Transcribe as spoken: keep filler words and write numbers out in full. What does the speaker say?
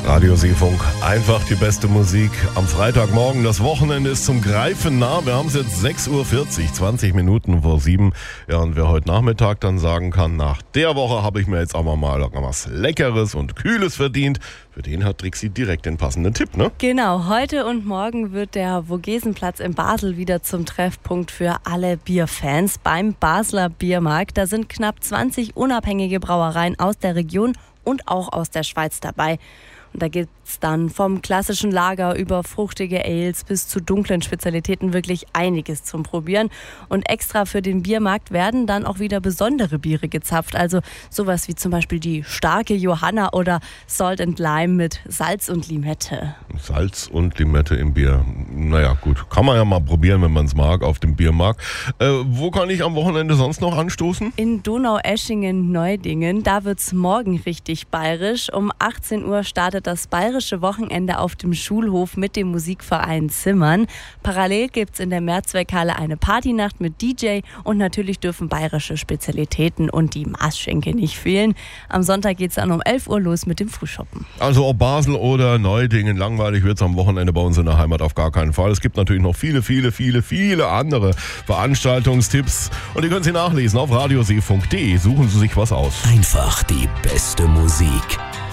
Radiosee-Funk, einfach die beste Musik. Am Freitagmorgen, das Wochenende ist zum Greifen nah. Wir haben es jetzt sechs Uhr vierzig, zwanzig Minuten vor sieben. Ja, und wer heute Nachmittag dann sagen kann, nach der Woche habe ich mir jetzt aber mal was Leckeres und Kühles verdient, für den hat Trixi direkt den passenden Tipp, ne? Genau, heute und morgen wird der Vogesenplatz in Basel wieder zum Treffpunkt für alle Bierfans beim Basler Biermarkt. Da sind knapp zwanzig unabhängige Brauereien aus der Region und auch aus der Schweiz dabei. Und da gibt es dann vom klassischen Lager über fruchtige Ales bis zu dunklen Spezialitäten wirklich einiges zum Probieren. Und extra für den Biermarkt werden dann auch wieder besondere Biere gezapft. Also sowas wie zum Beispiel die starke Johanna oder Salt and Lime mit Salz und Limette. Salz und Limette im Bier. Naja, gut. Kann man ja mal probieren, wenn man es mag, auf dem Biermarkt. Äh, wo kann ich am Wochenende sonst noch anstoßen? In Donaueschingen-Neudingen. Da wird es morgen richtig bayerisch. Um achtzehn Uhr startet das bayerische Wochenende auf dem Schulhof mit dem Musikverein Zimmern. Parallel gibt es in der Mehrzweckhalle eine Partynacht mit D J und natürlich dürfen bayerische Spezialitäten und die Maßschenke nicht fehlen. Am Sonntag geht es dann um elf Uhr los mit dem Frühschoppen. Also ob Basel oder Neudingen, langweilig wird es am Wochenende bei uns in der Heimat auf gar keinen Fall. Es gibt natürlich noch viele, viele, viele, viele andere Veranstaltungstipps und ihr könnt sie nachlesen auf radiosee punkt de. Suchen Sie sich was aus. Einfach die beste Musik.